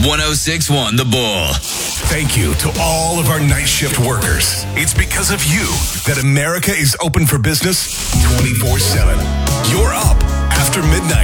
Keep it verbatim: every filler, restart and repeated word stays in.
one oh six point one The Bull. Thank you to all of our night shift workers. It's because of you that America is open for business twenty-four seven. You're up after midnight.